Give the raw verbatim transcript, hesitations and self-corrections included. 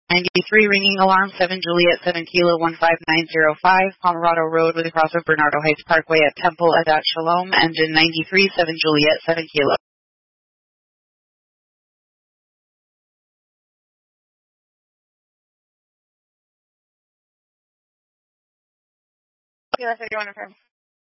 ninety-three, ringing alarm, seven Juliet, seven Kilo, one five nine zero five, Pomerado Road with a cross of Bernardo Heights Parkway at Temple Adat Shalom, engine ninety-three, seven Juliet, seven Kilo. Okay, that's what you want to confirm.